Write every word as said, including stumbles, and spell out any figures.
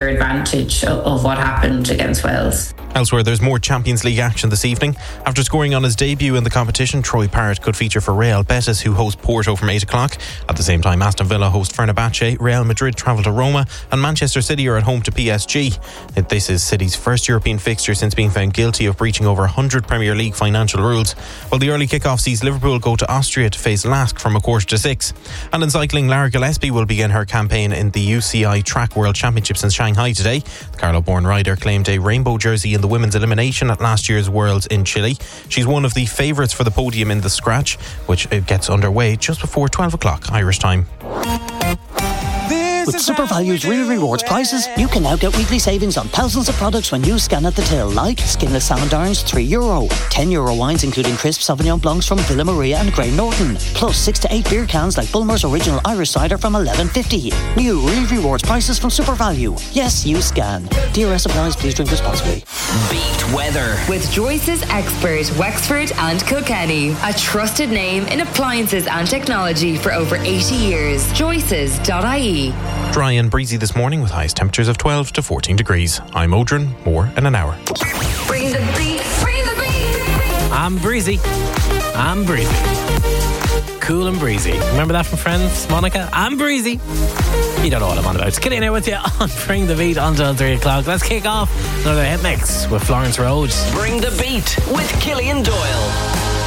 clear advantage of, of what happened against Wales. Elsewhere, there's more Champions League action this evening. After scoring on his debut in the competition, Troy Parrott could feature for Real Betis, who host Porto from eight o'clock. At the same time, Aston Villa host Fenerbahce, Real Madrid travel to Roma, and Manchester City are at home to P S G. This is City's first European fixture since being found guilty of breaching over one hundred Premier League financial rules. Well, the early kick-off sees Liverpool go to Austria to face Lask from a quarter to six. And in cycling, Lara Gillespie will begin her campaign in the U C I Track World Championships in Shanghai today. The Carlo-born rider claimed a rainbow jersey in the women's elimination at last year's Worlds in Chile. She's one of the favourites for the podium in the scratch, which gets underway just before twelve o'clock Irish time. With SuperValue's Real Rewards prices, you can now get weekly savings on thousands of products when you scan at the till, like skinless salmon darns, three euro, ten euro wines including crisp Sauvignon Blancs from Villa Maria and Grey Norton, plus six to eight beer cans like Bulmer's Original Irish Cider from eleven fifty. New Real Rewards prices from SuperValue. Yes, you scan. D R S applies. Please drink responsibly. Beat weather with Joyce's expert Wexford and Kilkenny, a trusted name in appliances and technology for over eighty years. Joyces dot I E. Dry and breezy this morning with highest temperatures of twelve to fourteen degrees. I'm Odrin. More in an hour. Bring the beat, bring the beat. I'm breezy. I'm breezy. Cool and breezy. Remember that from Friends, Monica? I'm breezy. You don't know what I'm on about. It's Killian here with you on Bring the Beat until three o'clock. Let's kick off another hit mix with Florence Rhodes. Bring the beat with Killian Doyle.